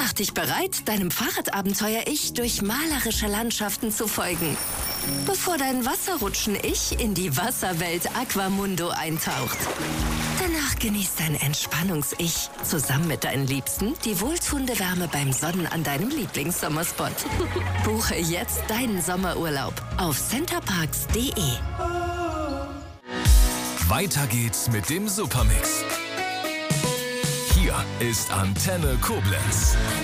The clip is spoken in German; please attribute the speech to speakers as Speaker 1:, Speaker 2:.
Speaker 1: Mach dich bereit, deinem Fahrradabenteuer-Ich durch malerische Landschaften zu folgen, bevor dein Wasserrutschen-Ich in die Wasserwelt Aquamundo eintaucht. Danach genießt dein Entspannungs-Ich zusammen mit deinen Liebsten die wohltuende Wärme beim Sonnen an deinem Lieblingssommerspot. Buche jetzt deinen Sommerurlaub auf centerparks.de.
Speaker 2: Weiter geht's mit dem Supermix. Hier ist Antenne Koblenz.